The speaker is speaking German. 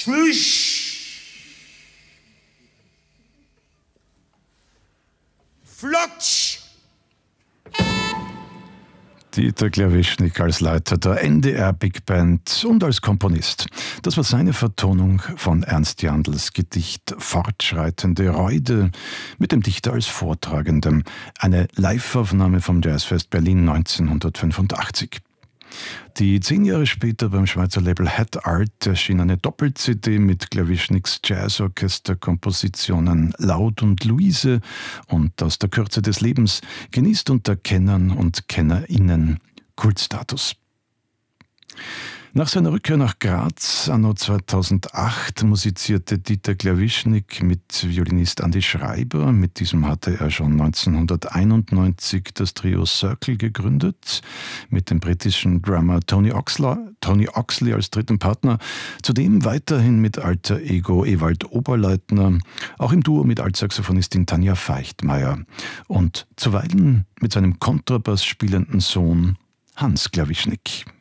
Schmüsch, Flotsch. Dieter Klawischnik als Leiter der NDR Big Band und als Komponist. Das war seine Vertonung von Ernst Jandls Gedicht Fortschreitende Reude mit dem Dichter als Vortragendem. Eine Live-Aufnahme vom Jazzfest Berlin 1985. Die 10 Jahre später beim Schweizer Label Hat Art erschien eine Doppel-CD mit Klawischniks Jazzorchester-Kompositionen Laut und Luise und Aus der Kürze des Lebens genießt unter Kennern und KennerInnen Kultstatus. Nach seiner Rückkehr nach Graz anno 2008 musizierte Dieter Klawischnik mit Violinist Andi Schreiber. Mit diesem hatte er schon 1991 das Trio Circle gegründet, mit dem britischen Drummer Tony Oxley als dritten Partner. Zudem weiterhin mit Alter Ego Ewald Oberleitner, auch im Duo mit Altsaxophonistin Tanja Feichtmeier und zuweilen mit seinem Kontrabass spielenden Sohn Hans Klawischnik.